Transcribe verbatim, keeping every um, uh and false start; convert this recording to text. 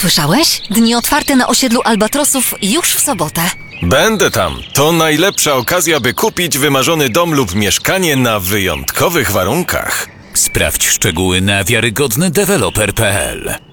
Słyszałeś? Dni otwarte na osiedlu Albatrosów już w sobotę. Będę tam. To najlepsza okazja, by kupić wymarzony dom lub mieszkanie na wyjątkowych warunkach. Sprawdź szczegóły na wiarygodny deweloper kropka p l.